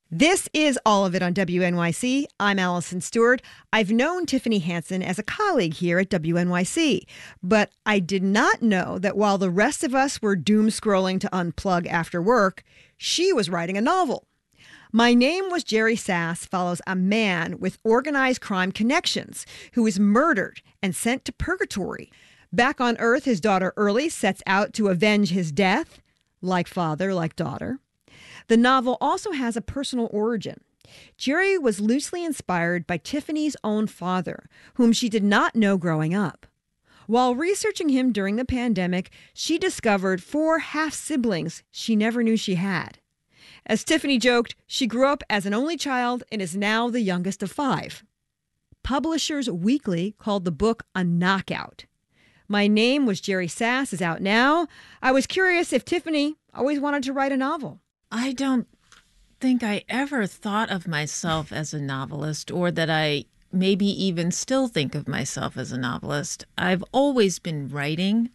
This is All of It on WNYC. I'm Allison Stewart. I've known Tiffany Hansen as a colleague here at WNYC, but I did not know that while the rest of us were doom scrolling to unplug after work, she was writing a novel. My Name Was Jerry Sass follows a man with organized crime connections who is murdered and sent to purgatory. Back on Earth, his daughter Early sets out to avenge his death, like father, like daughter. The novel also has a personal origin. Jerry was loosely inspired by Tiffany's own father, whom she did not know growing up. While researching him during the pandemic, she discovered 4 half-siblings she never knew she had. As Tiffany joked, she grew up as an only child and is now the youngest of 5. Publishers Weekly called the book a knockout. My Name Was Jerry Sass is out now. I was curious if Tiffany always wanted to write a novel. I don't think I ever thought of myself as a novelist, or that I maybe even still think of myself as a novelist. I've always been writing.